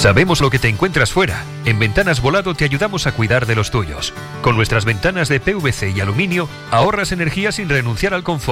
Sabemos lo que te encuentras fuera. En Ventanas Volado te ayudamos a cuidar de los tuyos. Con nuestras ventanas de PVC y aluminio, ahorras energía sin renunciar al confort.